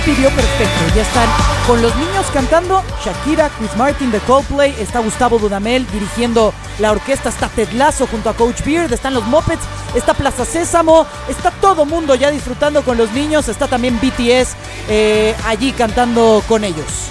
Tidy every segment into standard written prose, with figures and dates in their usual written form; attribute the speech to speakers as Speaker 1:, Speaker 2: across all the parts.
Speaker 1: Pidió perfecto, ya están con los niños cantando, Shakira, Chris Martin de Coldplay, está Gustavo Dudamel dirigiendo la orquesta, está Ted Lasso junto a Coach Beard, están los Muppets, está Plaza Sésamo, está todo mundo ya disfrutando con los niños, está también BTS allí cantando con ellos.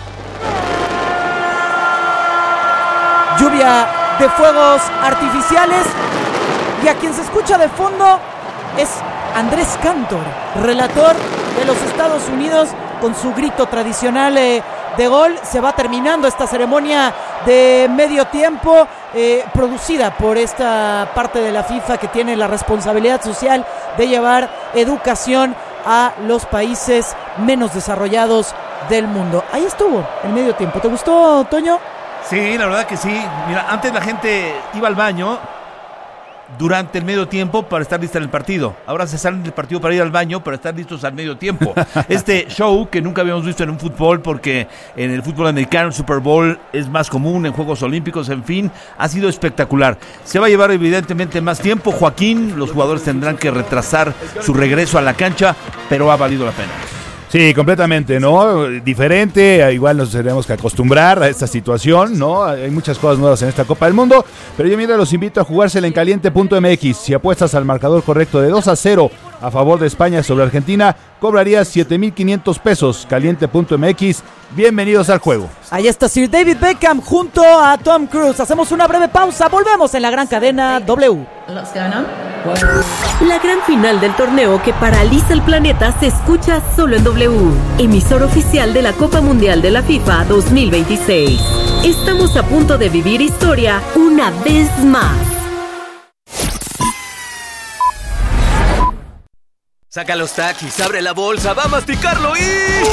Speaker 1: Lluvia de fuegos artificiales y a quien se escucha de fondo es Andrés Cantor, relator de los Estados Unidos, con su grito tradicional de gol. Se va terminando esta ceremonia de medio tiempo, producida por esta parte de la FIFA que tiene la responsabilidad social de llevar educación a los países menos desarrollados del mundo. Ahí estuvo el medio tiempo. ¿Te gustó, Toño?
Speaker 2: Sí, la verdad que sí. Mira, antes la gente iba al baño durante el medio tiempo para estar lista en el partido. Ahora se salen del partido para ir al baño para estar listos al medio tiempo. Este show que nunca habíamos visto en un fútbol, porque en el fútbol americano el Super Bowl es más común, en Juegos Olímpicos, en fin, ha sido espectacular. Se va a llevar evidentemente más tiempo, Joaquín, los jugadores tendrán que retrasar su regreso a la cancha, pero ha valido la pena.
Speaker 3: Sí, completamente, ¿no? Diferente, igual nos tenemos que acostumbrar a esta situación, ¿no? Hay muchas cosas nuevas en esta Copa del Mundo, pero yo mira, los invito a jugársela en caliente.mx. Si apuestas al marcador correcto de 2-0 a favor de España sobre Argentina, cobrarías 7,500 pesos. Caliente.mx, bienvenidos al juego.
Speaker 1: Ahí está Sir David Beckham junto a Tom Cruise. Hacemos una breve pausa, volvemos en la gran cadena W.
Speaker 4: La gran final del torneo que paraliza el planeta se escucha solo en W, emisor oficial de la Copa Mundial de la FIFA 2026. Estamos a punto de vivir historia una vez más.
Speaker 5: Saca los taquis, abre la bolsa, va a masticarlo y...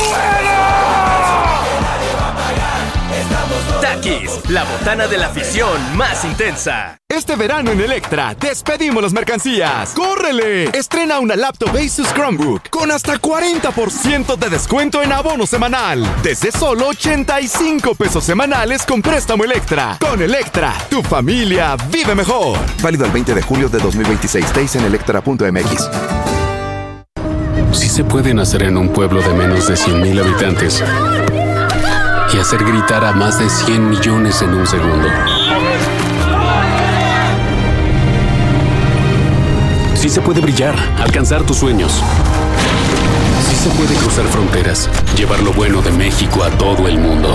Speaker 5: Takis, la botana de la afición más intensa.
Speaker 6: Este verano en Electra, despedimos las mercancías. ¡Córrele! Estrena una laptop Asus Chromebook con hasta 40% de descuento en abono semanal. Desde solo 85 pesos semanales con préstamo Electra. Con Electra, tu familia vive mejor.
Speaker 7: Válido el 20 de julio de 2026. Days en electra.mx.
Speaker 8: Sí se puede nacer en un pueblo de menos de 100,000 habitantes y hacer gritar a más de 100 millones en un segundo. Sí se puede brillar, alcanzar tus sueños. Sí se puede cruzar fronteras, llevar lo bueno de México a todo el mundo.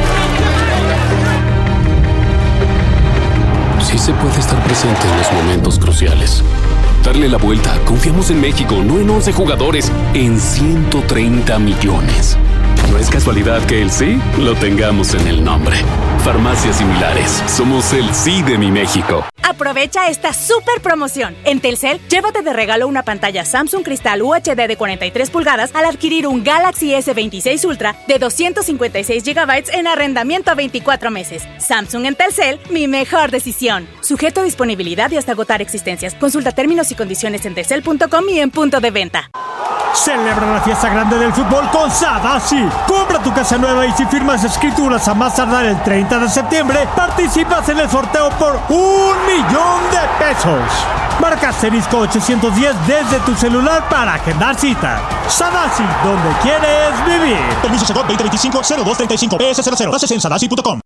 Speaker 8: Sí se puede estar presente en los momentos cruciales. Darle la vuelta. Confiamos en México, no en 11 jugadores, en 130 millones. No es casualidad que el sí lo tengamos en el nombre. Farmacias similares. Somos el sí de mi México.
Speaker 9: Aprovecha esta super promoción. En Telcel, llévate de regalo una pantalla Samsung Cristal UHD de 43 pulgadas al adquirir un Galaxy S26 Ultra de 256 GB en arrendamiento a 24 meses. Samsung en Telcel, mi mejor decisión. Sujeto a disponibilidad y hasta agotar existencias. Consulta términos y condiciones en telcel.com y en punto de venta.
Speaker 10: Celebra la fiesta grande del fútbol con Sadasi. Compra tu casa nueva y si firmas escrituras a más tardar el 30 de septiembre, participas en el sorteo por $1,000,000 de pesos. Marca asterisco 810 desde tu celular para agendar cita. Sadasi, donde quieres vivir.
Speaker 11: Permiso Segov 2025-0235 PS00. Bases en sadasi.com.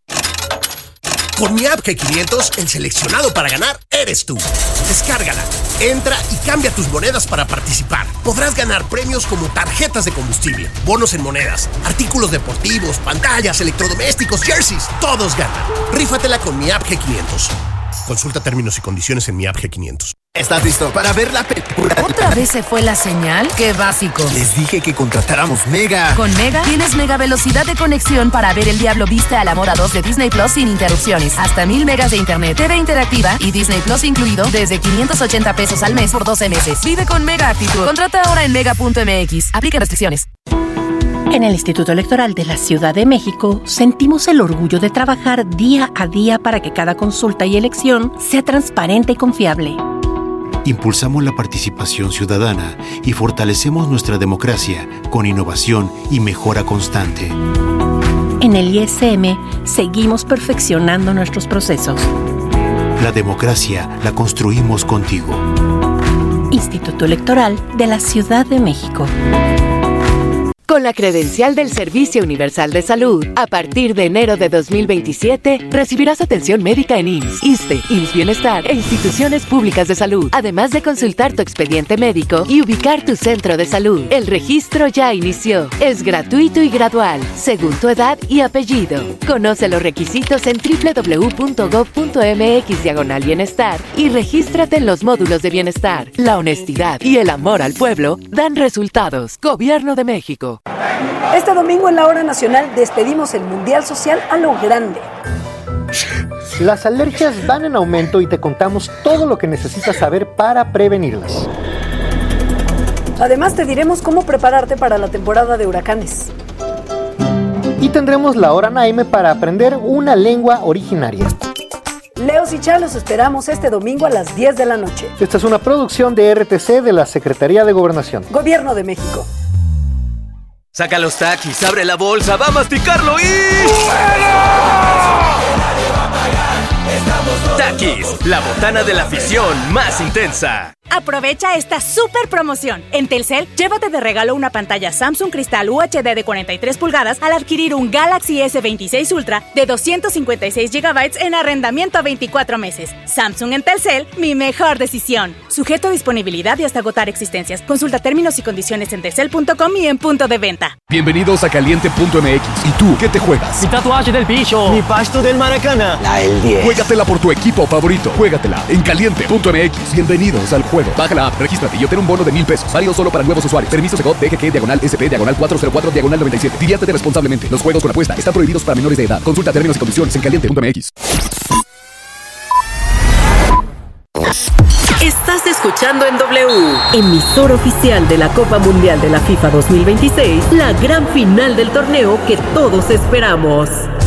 Speaker 12: Con mi app G500, el seleccionado para ganar eres tú. Descárgala, entra y cambia tus monedas para participar. Podrás ganar premios como tarjetas de combustible, bonos en monedas, artículos deportivos, pantallas, electrodomésticos, jerseys. Todos ganan. Rífatela con mi app G500. Consulta términos y condiciones en mi app G500.
Speaker 13: ¿Estás listo para ver la película?
Speaker 14: ¿Otra vez se fue la señal? ¡Qué básico!
Speaker 13: Les dije que contratáramos Mega.
Speaker 14: Con Mega tienes mega velocidad de conexión para ver El Diablo Viste a la Moda 2 de Disney Plus sin interrupciones. Hasta 1,000 megas de internet, TV interactiva y Disney Plus incluido desde 580 pesos al mes por 12 meses. Vive con Mega Actitud. Contrata ahora en mega.mx. Aplica restricciones.
Speaker 4: En el Instituto Electoral de la Ciudad de México sentimos el orgullo de trabajar día a día para que cada consulta y elección sea transparente y confiable.
Speaker 15: Impulsamos la participación ciudadana y fortalecemos nuestra democracia con innovación y mejora constante.
Speaker 4: En el ISM seguimos perfeccionando nuestros procesos.
Speaker 15: La democracia la construimos contigo.
Speaker 4: Instituto Electoral de la Ciudad de México. Con la credencial del Servicio Universal de Salud, a partir de enero de 2027, recibirás atención médica en IMSS, ISSSTE, IMSS Bienestar e instituciones públicas de salud, además de consultar tu expediente médico y ubicar tu centro de salud. El registro ya inició. Es gratuito y gradual, según tu edad y apellido. Conoce los requisitos en www.gov.mx/bienestar y regístrate en los módulos de bienestar. La honestidad y el amor al pueblo dan resultados. Gobierno de México.
Speaker 16: Este domingo en la Hora Nacional despedimos el Mundial Social a lo grande.
Speaker 17: Las alergias van en aumento y te contamos todo lo que necesitas saber para prevenirlas.
Speaker 16: Además te diremos cómo prepararte para la temporada de huracanes.
Speaker 17: Y tendremos la Hora Naime para aprender una lengua originaria.
Speaker 16: Leos y Chalos esperamos este domingo a las 10 de la noche.
Speaker 17: Esta es una producción de RTC de la Secretaría de Gobernación.
Speaker 16: Gobierno de México.
Speaker 5: Saca los Takis, abre la bolsa, va a masticarlo y... Takis, la botana de la afición más intensa.
Speaker 9: Aprovecha esta super promoción. En Telcel, llévate de regalo una pantalla Samsung Cristal UHD de 43 pulgadas al adquirir un Galaxy S26 Ultra de 256 GB en arrendamiento a 24 meses. Samsung en Telcel, mi mejor decisión. Sujeto a disponibilidad y hasta agotar existencias. Consulta términos y condiciones en telcel.com y en punto de venta.
Speaker 8: Bienvenidos a Caliente.mx. ¿Y tú qué te juegas?
Speaker 18: Mi tatuaje del bicho. Mi pasto del Maracana.
Speaker 8: La del 10. Juégatela por tu equipo favorito. Juégatela en Caliente.mx. Bienvenidos al juego. Baja la app, regístrate y obtén un bono de $1,000. Válido solo para nuevos usuarios. Permiso Segov DGG/SP/404/97. Diviértete responsablemente. Los juegos con apuesta están prohibidos para menores de edad. Consulta términos y condiciones en Caliente.mx.
Speaker 4: Estás escuchando en W, emisor oficial de la Copa Mundial de la FIFA 2026, la gran final del torneo que todos esperamos.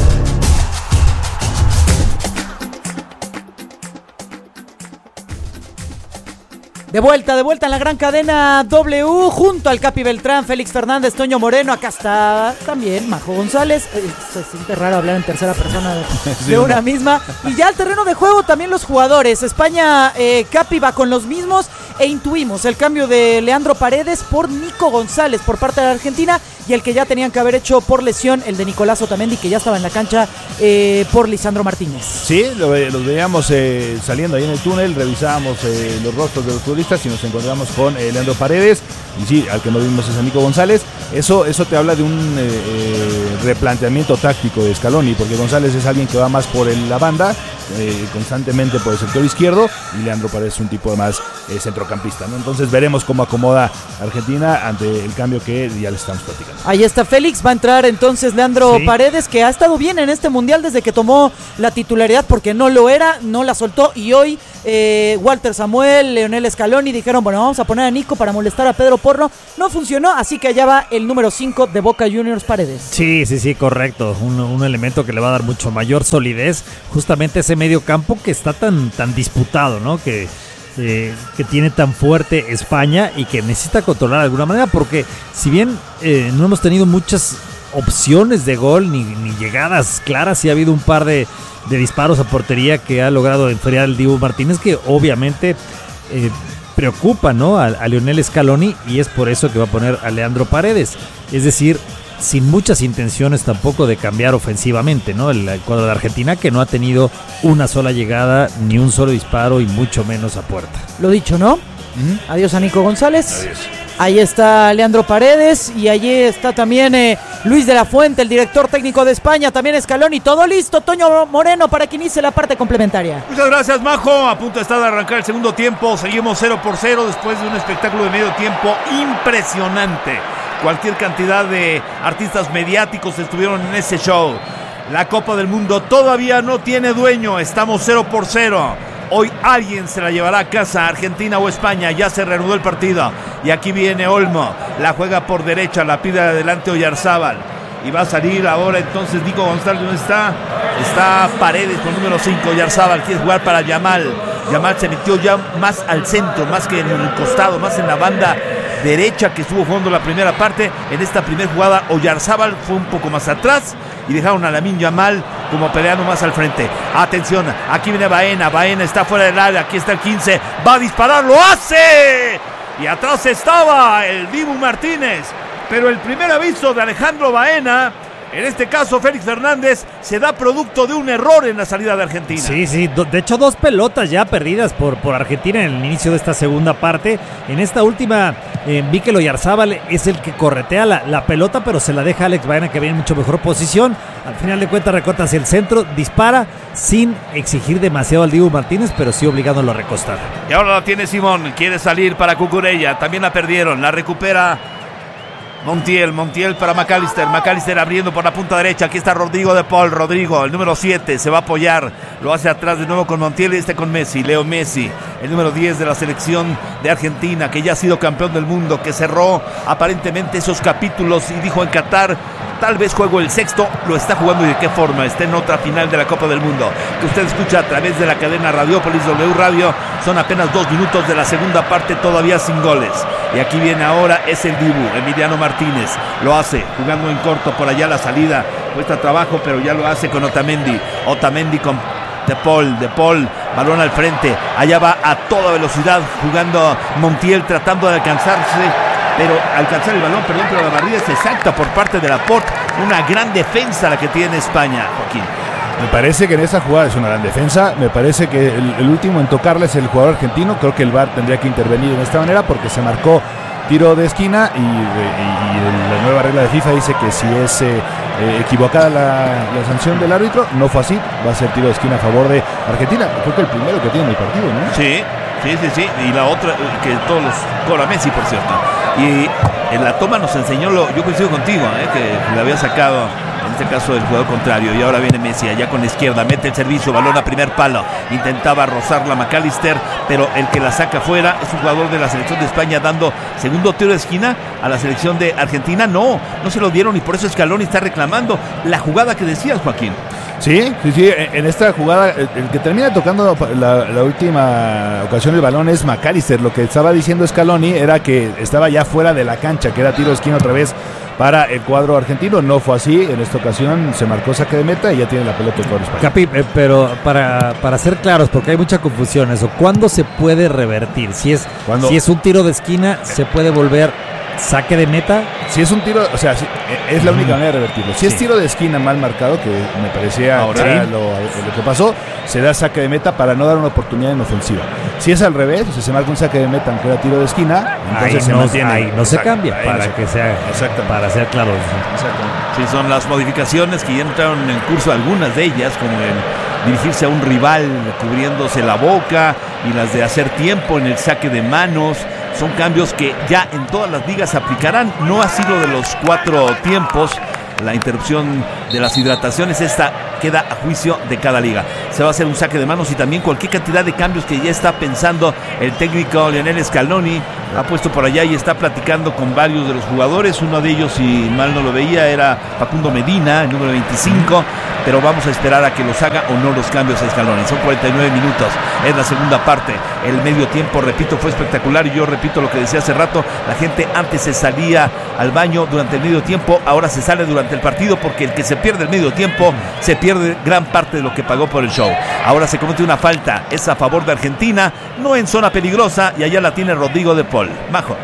Speaker 1: De vuelta en la gran cadena W, junto al Capi Beltrán, Félix Fernández, Toño Moreno. Acá está también Majo González. Se siente raro hablar en tercera persona de una misma. Y ya al terreno de juego también los jugadores. España, Capi va con los mismos e intuimos el cambio de Leandro Paredes por Nico González por parte de la Argentina, y el que ya tenían que haber hecho por lesión, el de Nicolás Otamendi, que ya estaba en la cancha por Lisandro Martínez.
Speaker 3: Sí, los veíamos saliendo ahí en el túnel, revisábamos los rostros de los futbolistas y nos encontramos con Leandro Paredes, y sí, al que no vimos es a Nico González. Eso te habla de un replanteamiento táctico de Scaloni, porque González es alguien que va más por la banda, constantemente por el sector izquierdo, y Leandro Paredes es un tipo de más centrocampista, ¿no? Entonces veremos cómo acomoda Argentina ante el cambio que ya le estamos platicando.
Speaker 1: Ahí está Félix, va a entrar entonces Leandro Paredes, que ha estado bien en este mundial desde que tomó la titularidad, porque no lo era, no la soltó, y hoy Walter Samuel, Leonel Scaloni dijeron, bueno, vamos a poner a Nico para molestar a Pedro Porro. No funcionó, así que allá va el número 5 de Boca Juniors, Paredes.
Speaker 10: Sí, correcto. Un elemento que le va a dar mucho mayor solidez, justamente ese medio campo que está tan disputado, ¿no? Que tiene tan fuerte España y que necesita controlar de alguna manera, porque si bien no hemos tenido muchas opciones de gol ni llegadas claras, sí ha habido un par de disparos a portería que ha logrado enfriar el Dibu Martínez, que obviamente preocupa, ¿no? a Lionel Scaloni, y es por eso que va a poner a Leandro Paredes, es decir, sin muchas intenciones tampoco de cambiar ofensivamente, ¿no? El cuadro de Argentina, que no ha tenido una sola llegada, ni un solo disparo, y mucho menos a puerta.
Speaker 1: Lo dicho, ¿no? Adiós a Nico González.
Speaker 3: Adiós.
Speaker 1: Ahí está Leandro Paredes, y allí está también Luis de la Fuente, el director técnico de España, también Scaloni. Todo listo, Toño Moreno, para que inicie la parte complementaria.
Speaker 2: Muchas gracias, Majo. A punto está de arrancar el segundo tiempo. Seguimos 0-0 después de un espectáculo de medio tiempo impresionante. Cualquier cantidad de artistas mediáticos estuvieron en ese show. La Copa del Mundo todavía no tiene dueño. Estamos 0-0. Hoy alguien se la llevará a casa, Argentina o España. Ya se reanudó el partido. Y aquí viene Olmo. La juega por derecha, la pide adelante Oyarzábal. Y va a salir ahora entonces Nico González. ¿Dónde está? Está Paredes con número 5. Oyarzábal quiere jugar para Yamal. Yamal se metió ya más al centro, más que en el costado, más en la banda derecha, que estuvo jugando la primera parte. En esta primera jugada Oyarzábal fue un poco más atrás y dejaron a Lamine Yamal como peleando más al frente. Atención, aquí viene Baena. Baena está fuera del área, aquí está el 15, va a disparar, ¡lo hace! Y atrás estaba el Dibu Martínez. Pero el primer aviso de Alejandro Baena, en este caso Félix Fernández, se da producto de un error en la salida de Argentina.
Speaker 19: Sí, de hecho 2 pelotas ya perdidas por Argentina en el inicio de esta segunda parte. En esta última, Mikel Oyarzábal es el que corretea la pelota, pero se la deja a Alex Baena, que viene en mucho mejor posición. Al final de cuentas recorta hacia el centro, dispara sin exigir demasiado al Dibu Martínez, pero sí obligándolo a recostar.
Speaker 2: Y ahora la tiene Simón, quiere salir para Cucurella, también la perdieron, la recupera Montiel para McAllister abriendo por la punta derecha. Aquí está Rodrigo de Paul. Rodrigo, el número 7, se va a apoyar. Lo hace atrás de nuevo con Montiel y con Messi. Leo Messi, el número 10 de la selección de Argentina, que ya ha sido campeón del mundo, que cerró aparentemente esos capítulos y dijo en Qatar: tal vez juego el 6º, lo está jugando y de qué forma. Está en otra final de la Copa del Mundo, que usted escucha a través de la cadena Radiopolis W Radio. Son apenas 2 minutos de la segunda parte, todavía sin goles. Y aquí viene ahora, es el Dibu, Emiliano Martínez. Lo hace, jugando en corto por allá la salida. Cuesta trabajo, pero ya lo hace con Otamendi. Otamendi con De Paul, balón al frente. Allá va a toda velocidad, jugando Montiel, tratando de alcanzarse. Pero alcanzar el balón, pero la barrida es exacta por parte de Laporte. Una gran defensa la que tiene España, Joaquín.
Speaker 3: Me parece que en esa jugada es una gran defensa. Me parece que el último en tocarla es el jugador argentino. Creo que el VAR tendría que intervenir en esta manera porque se marcó tiro de esquina y la nueva regla de FIFA dice que si es equivocada la sanción del árbitro, no fue así. Va a ser tiro de esquina a favor de Argentina. Creo que el primero que tiene el partido, ¿no?
Speaker 2: Sí. Y la otra, que todos los cobra Messi, por cierto. Y en la toma nos enseñó, yo coincido contigo, que le había sacado, en este caso, el jugador contrario. Y ahora viene Messi allá con la izquierda, mete el servicio, balón a primer palo. Intentaba rozarla McAllister, pero el que la saca fuera es un jugador de la selección de España, dando segundo tiro de esquina a la selección de Argentina. No se lo dieron y por eso Scaloni está reclamando la jugada que decías, Joaquín.
Speaker 3: Sí, en esta jugada el que termina tocando la última ocasión el balón es McAllister. Lo que estaba diciendo Scaloni era que estaba ya fuera de la cancha, que era tiro de esquina otra vez para el cuadro argentino. No fue así, en esta ocasión se marcó saque de meta y ya tiene la pelota el cuadro español.
Speaker 19: Capi, pero para ser claros, porque hay mucha confusión eso, ¿cuándo se puede revertir? Si es un tiro de esquina, ¿se puede volver saque de meta?
Speaker 3: Si es un tiro, o sea, es la única manera de revertirlo. Si es tiro de esquina mal marcado, que me parecía lo que pasó, se da saque de meta para no dar una oportunidad en ofensiva. Si es al revés, o sea, se marca un saque de meta aunque era tiro de esquina, entonces se mantiene.
Speaker 19: Ahí no se cambia, para ser claros.
Speaker 2: Sí, son las modificaciones que ya entraron en curso, algunas de ellas, como el dirigirse a un rival cubriéndose la boca y las de hacer tiempo en el saque de manos. Son cambios que ya en todas las ligas se aplicarán. No así lo de los 4 tiempos. La interrupción de las hidrataciones, esta queda a juicio de cada liga. Se va a hacer un saque de manos y también cualquier cantidad de cambios que ya está pensando el técnico Lionel Scaloni. Ha puesto por allá y está platicando con varios de los jugadores. Uno de ellos, si mal no lo veía, era Facundo Medina, el número 25. Pero vamos a esperar a que los haga o no los cambios a Scaloni. Son 49 minutos, es la segunda parte. El medio tiempo, repito, fue espectacular. Y yo repito lo que decía hace rato: la gente antes se salía al baño durante el medio tiempo, ahora se sale durante el partido, porque el que se pierde el medio tiempo se pierde gran parte de lo que pagó por el show. Ahora se comete una falta, es a favor de Argentina, no en zona peligrosa, y allá la tiene Rodrigo de Paul. Majo.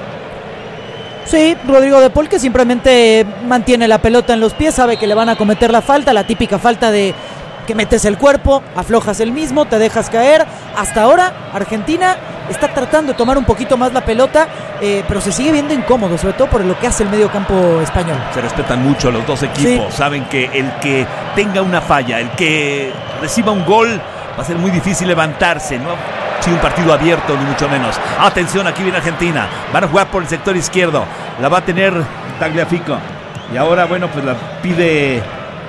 Speaker 1: Sí, Rodrigo de Paul, que simplemente mantiene la pelota en los pies, sabe que le van a cometer la falta, la típica falta de que metes el cuerpo, aflojas el mismo, te dejas caer. Hasta ahora Argentina está tratando de tomar un poquito más la pelota, pero se sigue viendo incómodo, sobre todo por lo que hace el medio campo español.
Speaker 2: Se respetan mucho los dos equipos, saben que el que tenga una falla, el que reciba un gol, va a ser muy difícil levantarse, ¿no? Sí, un partido abierto, ni mucho menos. Atención, aquí viene Argentina. Van a jugar por el sector izquierdo. La va a tener Tagliafico. Y ahora, bueno, pues la pide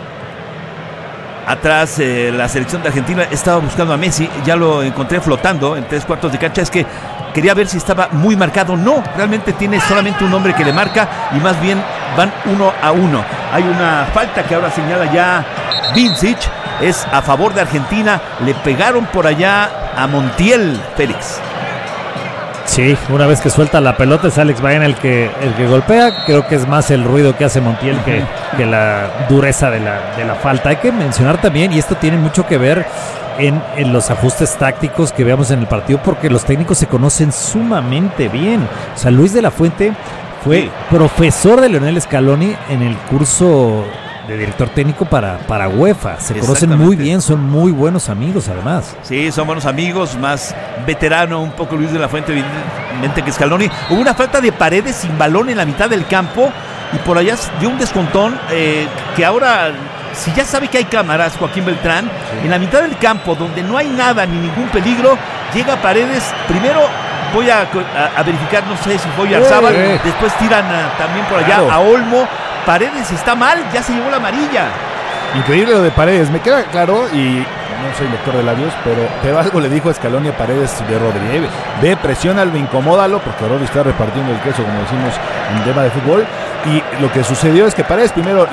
Speaker 2: atrás la selección de Argentina. Estaba buscando a Messi. Ya lo encontré flotando en 3/4 de cancha. Es que quería ver si estaba muy marcado. No, realmente tiene solamente un hombre que le marca. Y más bien van 1-1. Hay una falta que ahora señala ya Vincic. Es a favor de Argentina. Le pegaron por allá a Montiel, Félix.
Speaker 19: Sí, una vez que suelta la pelota es Alex Baena el que golpea. Creo que es más el ruido que hace Montiel que la dureza de la falta. Hay que mencionar también, y esto tiene mucho que ver en los ajustes tácticos que veamos en el partido, porque los técnicos se conocen sumamente bien. O sea, Luis de la Fuente Fue profesor de Lionel Scaloni en el curso de director técnico para UEFA. Se conocen muy bien, son muy buenos amigos además.
Speaker 2: Sí, son buenos amigos, más veterano un poco Luis de la Fuente, evidentemente, que Scaloni. Hubo una falta de Paredes sin balón en la mitad del campo y por allá dio un descontón que ahora, si ya sabe que hay cámaras, Joaquín Beltrán, en la mitad del campo donde no hay nada ni ningún peligro, llega Paredes, primero voy a verificar, no sé si fue Oyarzábal, después tiran también por allá a Olmo. Paredes está mal, ya se llevó la amarilla.
Speaker 3: Increíble lo de Paredes, me queda claro, y no soy lector de labios, pero algo le dijo a Scaloni a Paredes de Rodri. Ve, presiónalo, incomódalo, porque Rodri está repartiendo el queso, como decimos en tema de fútbol. Y lo que sucedió es que Paredes primero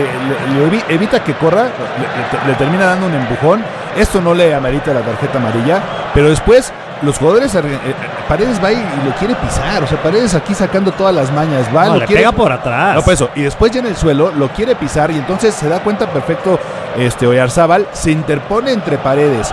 Speaker 3: le evita que corra, le termina dando un empujón. Esto no le amerita la tarjeta amarilla, pero después los jugadores, Paredes va y lo quiere pisar, o sea, Paredes aquí sacando todas las mañas, va,
Speaker 19: no, le pega por atrás.
Speaker 3: No, pues eso, y después ya en el suelo lo quiere pisar y entonces se da cuenta perfecto Oyarzábal, se interpone entre Paredes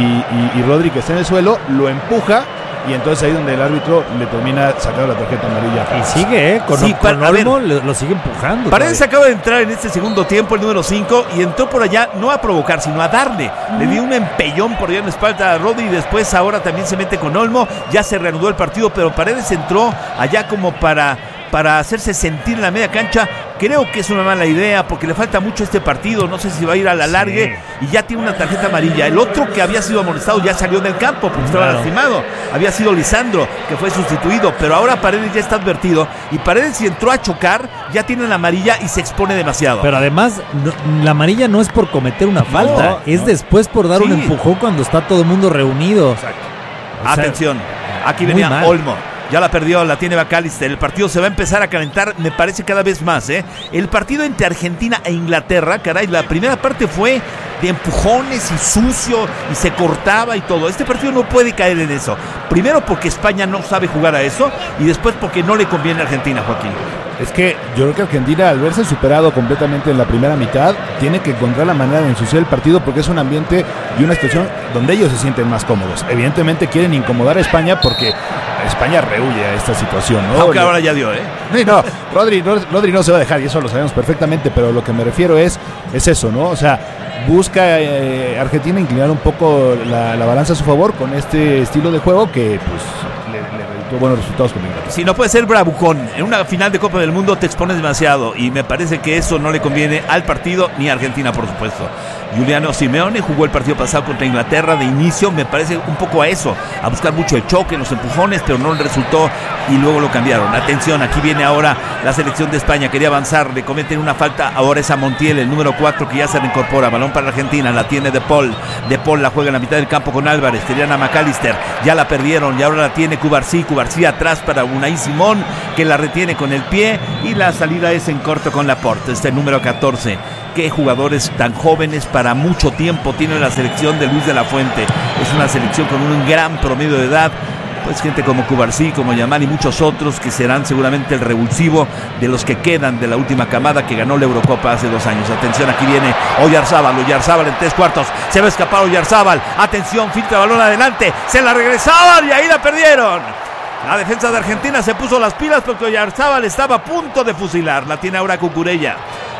Speaker 3: y Rodri, que está en el suelo, lo empuja. Y entonces ahí donde el árbitro le termina sacando la tarjeta amarilla.
Speaker 19: Y sigue, con Olmo lo sigue empujando.
Speaker 2: Paredes acaba de entrar en este segundo tiempo, el número 5, y entró por allá, no a provocar, sino a darle. Le dio un empellón por allá en la espalda a Rodri, y después ahora también se mete con Olmo. Ya se reanudó el partido, pero Paredes entró allá como para hacerse sentir en la media cancha. Creo que es una mala idea porque le falta mucho este partido. No sé si va a ir a la largue y ya tiene una tarjeta amarilla. El otro que había sido amonestado ya salió del campo porque estaba lastimado. Había sido Lisandro, que fue sustituido, pero ahora Paredes ya está advertido y Paredes, si entró a chocar, ya tiene la amarilla y se expone demasiado.
Speaker 19: Pero además la amarilla no es por cometer una falta, es después por dar un empujón cuando está todo el mundo reunido.
Speaker 2: Exacto. Atención, aquí venía Olmo. Ya la perdió, la tiene McAllister. El partido se va a empezar a calentar, me parece, cada vez más. El partido entre Argentina e Inglaterra, caray, la primera parte fue de empujones y sucio y se cortaba y todo. Este partido no puede caer en eso. Primero porque España no sabe jugar a eso y después porque no le conviene a Argentina, Joaquín.
Speaker 3: Es que yo creo que Argentina, al verse superado completamente en la primera mitad, tiene que encontrar la manera de ensuciar el partido porque es un ambiente y una situación donde ellos se sienten más cómodos. Evidentemente quieren incomodar a España porque España rehuye a esta situación, ¿no?
Speaker 2: Aunque ahora ya dio,
Speaker 3: No, Rodri no se va a dejar y eso lo sabemos perfectamente, pero lo que me refiero es eso, ¿no? O sea, busca Argentina inclinar un poco la balanza a su favor con este estilo de juego que pues tuvo buenos resultados con Inglaterra.
Speaker 2: Si no puede ser bravucón, en una final de Copa del Mundo te expones demasiado y me parece que eso no le conviene al partido ni a Argentina, por supuesto. Giuliano Simeone jugó el partido pasado contra Inglaterra de inicio, me parece un poco a eso, a buscar mucho el choque, los empujones, pero no le resultó y luego lo cambiaron. Atención, aquí viene ahora la selección de España, quería avanzar, le cometen una falta, ahora es a Montiel, el número 4 que ya se reincorpora, balón para Argentina, la tiene De Paul la juega en la mitad del campo con Álvarez, tenían a McAllister, ya la perdieron y ahora la tiene Cubarsí atrás para Unai Simón, que la retiene con el pie y la salida es en corto con Laporte, el número 14. Qué jugadores tan jóvenes para mucho tiempo tiene la selección de Luis de la Fuente. Es una selección con un gran promedio de edad. Pues gente como Cubarsí, como Yamal y muchos otros que serán seguramente el revulsivo de los que quedan de la última camada que ganó la Eurocopa hace 2 años. Atención, aquí viene Oyarzábal en 3/4. Se va a escapar Oyarzábal. Atención, filtra balón adelante. Se la regresaban y ahí la perdieron. La defensa de Argentina se puso las pilas porque Oyarzábal estaba a punto de fusilar. La tiene ahora Cucurella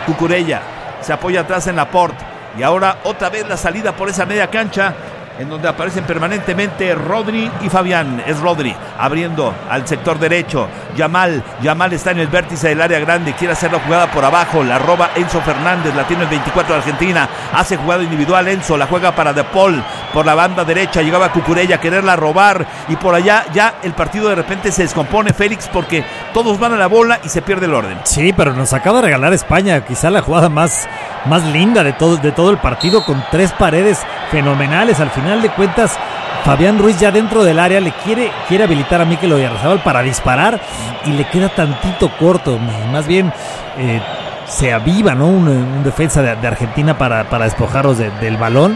Speaker 2: se apoya atrás en Laporte y ahora otra vez la salida por esa media cancha en donde aparecen permanentemente Rodri y Fabián. Es Rodri abriendo al sector derecho. Yamal está en el vértice del área grande, quiere hacer la jugada por abajo, la roba Enzo Fernández, la tiene el 24 de Argentina, hace jugada individual Enzo, la juega para De Paul por la banda derecha, llegaba Cucurella a quererla robar y por allá ya el partido de repente se descompone, Félix, porque todos van a la bola y se pierde el orden.
Speaker 19: Sí, pero nos acaba de regalar España quizá la jugada más linda de todo el partido, con 3 paredes fenomenales. Al final de cuentas, Fabián Ruiz ya dentro del área le quiere habilitar a Mikel Oyarzábal para disparar y le queda tantito corto. Más bien se aviva, ¿no? Un defensa de Argentina para despojarlos del balón.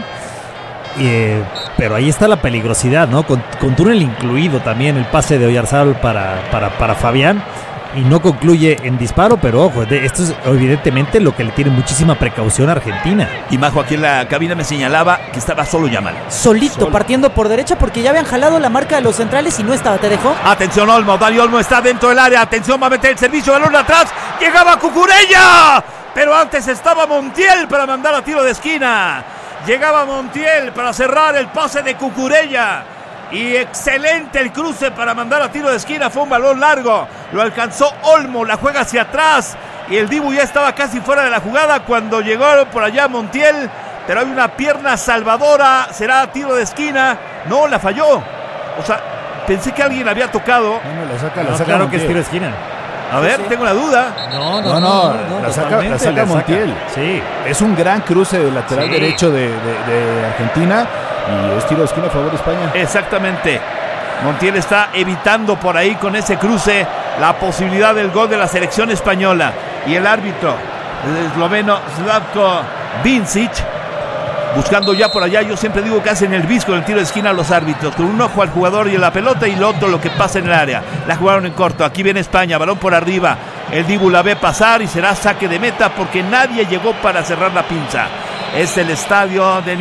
Speaker 19: Pero ahí está la peligrosidad, ¿no? Con túnel incluido también el pase de Oyarzábal para Fabián. y no concluye en disparo, pero ojo, esto es evidentemente lo que le tiene muchísima precaución a Argentina.
Speaker 2: Y Majo aquí en la cabina me señalaba que estaba solo Yamal.
Speaker 1: Solito, partiendo por derecha porque ya habían jalado la marca de los centrales y no estaba, ¿te dejó?
Speaker 2: Atención Olmo, Dani Olmo está dentro del área, atención, va a meter el servicio, balón atrás, llegaba Cucurella, pero antes estaba Montiel para mandar a tiro de esquina. Llegaba Montiel para cerrar el pase de Cucurella. Y excelente el cruce para mandar a tiro de esquina. Fue un balón largo. Lo alcanzó Olmo. La juega hacia atrás. Y el Dibu ya estaba casi fuera de la jugada cuando llegó por allá Montiel. Pero hay una pierna salvadora. Será tiro de esquina. No, la falló. O sea, pensé que alguien había tocado.
Speaker 3: No, la saca
Speaker 19: claro
Speaker 3: Montiel.
Speaker 19: que es tiro de esquina.
Speaker 2: A ver, tengo la duda.
Speaker 3: No, la saca Montiel.
Speaker 19: Sí.
Speaker 3: Es un gran cruce del lateral derecho de Argentina y es tiro de esquina a favor de España.
Speaker 2: Exactamente. Montiel está evitando por ahí con ese cruce la posibilidad del gol de la selección española. Y el árbitro, el esloveno Slavko Vincic, buscando ya por allá. Yo siempre digo que hacen el bis con el tiro de esquina a los árbitros, con un ojo al jugador y en la pelota y el otro lo que pasa en el área. La jugaron en corto, aquí viene España, balón por arriba, el Dibu la ve pasar y será saque de meta porque nadie llegó para cerrar la pinza. Es el estadio de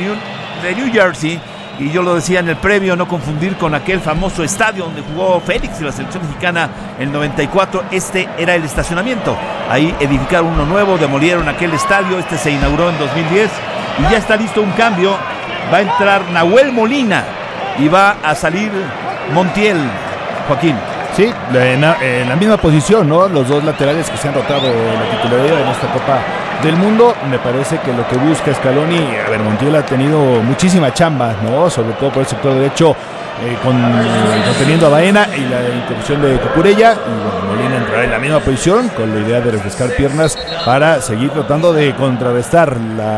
Speaker 2: New Jersey, y yo lo decía en el previo, no confundir con aquel famoso estadio donde jugó Félix y la selección mexicana en el 94. Este era el estacionamiento, ahí edificaron uno nuevo, demolieron aquel estadio, este se inauguró en 2010 y ya está listo un cambio. Va a entrar Nahuel Molina y va a salir Montiel. Joaquín.
Speaker 3: Sí, en la misma posición, ¿no? Los dos laterales que se han rotado la titularidad en esta Copa del Mundo. Me parece que lo que busca Scaloni, a ver, Montiel ha tenido muchísima chamba, ¿no? Sobre todo por el sector derecho, conteniendo a Baena y la interrupción de Cucurella. Y bueno, Molina entrará en la misma posición con la idea de refrescar piernas para seguir tratando de contrarrestar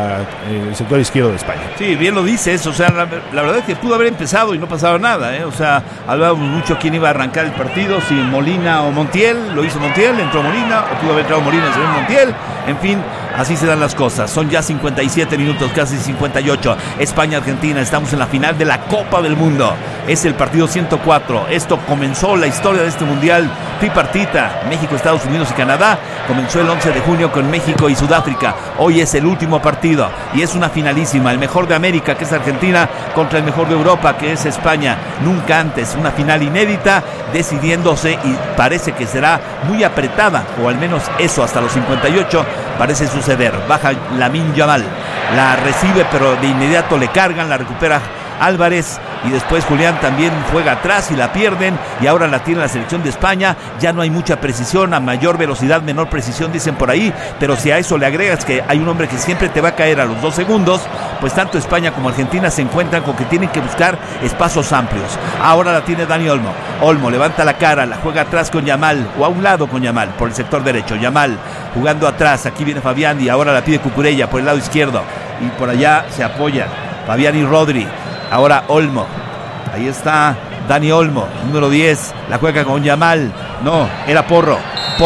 Speaker 3: el sector izquierdo de España.
Speaker 2: Sí, bien lo dices, o sea, la verdad es que pudo haber empezado y no pasaba nada, ¿eh? O sea, hablábamos mucho quién iba a arrancar el partido, si Molina o Montiel. Lo hizo Montiel, entró Molina, o pudo haber entrado Molina y se ve Montiel. En fin, así se dan las cosas. Son ya 57 minutos, casi 58. España-Argentina, estamos en la final de la Copa del Mundo. Es el partido 104. Esto comenzó la historia de este mundial tripartita. México, Estados Unidos y Canadá. Comenzó el 11 de junio con México y Sudáfrica. Hoy es el último partido y es una finalísima. El mejor de América, que es Argentina, contra el mejor de Europa, que es España. Nunca antes, una final inédita, decidiéndose, y parece que será muy apretada, o al menos eso hasta los 58 parece suceder. Baja Lamine Yamal, la recibe pero de inmediato le cargan, la recupera Álvarez y después Julián también juega atrás y la pierden, y ahora la tiene la selección de España. Ya no hay mucha precisión, a mayor velocidad menor precisión dicen por ahí, pero si a eso le agregas que hay un hombre que siempre te va a caer a los 2 segundos, pues tanto España como Argentina se encuentran con que tienen que buscar espacios amplios. Ahora la tiene Dani Olmo. Olmo levanta la cara, la juega atrás con Yamal, o a un lado con Yamal, por el sector derecho. Yamal jugando atrás, aquí viene Fabián y ahora la pide Cucurella por el lado izquierdo, y por allá se apoya Fabián y Rodri. Ahora Olmo, ahí está Dani Olmo, número 10, la juega con Yamal, no, era Porro,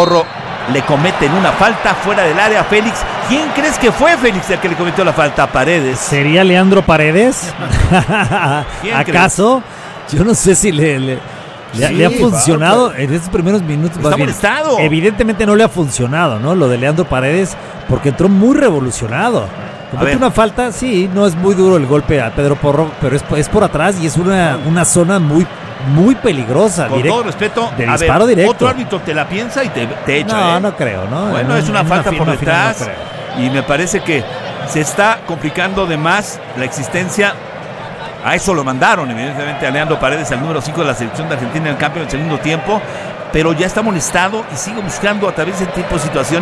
Speaker 2: le cometen una falta fuera del área a Félix. ¿Quién crees que fue Félix el que le cometió la falta? Paredes.
Speaker 19: ¿Sería Leandro Paredes? ¿Acaso? Yo no sé si le ha funcionado en estos primeros minutos.
Speaker 2: Está molestado.
Speaker 19: Evidentemente no le ha funcionado, ¿no? Lo de Leandro Paredes, porque entró muy revolucionado. Comete una falta, sí, no es muy duro el golpe a Pedro Porro, pero es por atrás y es una zona muy, muy peligrosa.
Speaker 2: Con todo respeto,
Speaker 19: de disparo directo.
Speaker 2: Otro árbitro te la piensa y te echa.
Speaker 19: No, no creo, ¿no?
Speaker 2: Bueno, es una falta por detrás, y me parece que se está complicando de más la existencia. A eso lo mandaron, evidentemente, a Leandro Paredes, al número 5 de la selección de Argentina en el cambio del segundo tiempo, pero ya está molestado y sigue buscando a través de este tipo de situaciones